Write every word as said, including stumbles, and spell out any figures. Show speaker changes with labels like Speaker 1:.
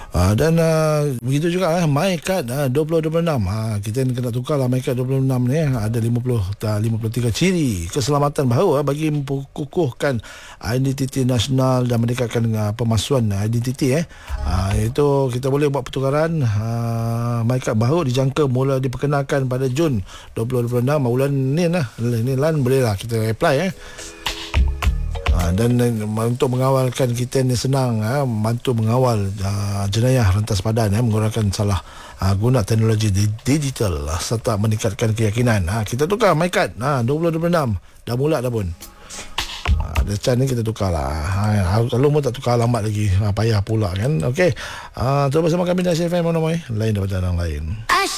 Speaker 1: Uh, dan uh, begitu juga uh, MyCard uh, dua ribu dua puluh enam. Uh, kita kena tukar lah MyCard dua ribu dua puluh enam ni. Uh, ada lima puluh, uh, lima puluh tiga ciri keselamatan baru uh, bagi memperkukuhkan identiti nasional dan meningkatkan uh, pemalsuan identiti. Eh. Uh, itu kita boleh buat pertukaran. Uh, MyCard baru dijangka mula diperkenalkan pada Jun dua ribu dua puluh enam. Bulan ni lah. Ni lah boleh lah kita apply. Eh. Ha, dan uh, untuk mengawalkan kita ni senang, ha, membantu mengawal uh, jenayah rentas padan, ha, menggunakan salah uh, guna teknologi di, digital uh, serta meningkatkan keyakinan. Ha, kita tukar MyCard ha, dua ribu dua puluh enam dah mula dah pun. Ha, Decan ni kita tukar lah. Ha, kalau pun tak tukar lambat lagi, ha, payah pula kan. Okey, uh, terus bersama kami di S F M Monomoy, lain daripada yang lain.